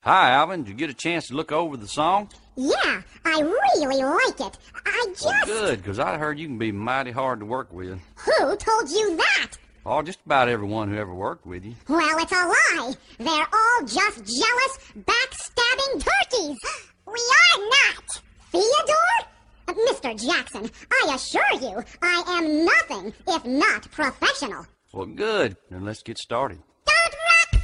Hi, Alvin. Did you get a chance to look over the song? Yeah, I really like it. I just... Well, good, because I heard you can be mighty hard to work with. Who told you that? Oh, just about everyone who ever worked with you. Well, it's a lie. They're all just jealous, backstabbing turkeys. We are not. Theodore? Mr. Jackson, I assure you, I am nothing if not professional. Well, good. Then let's get started.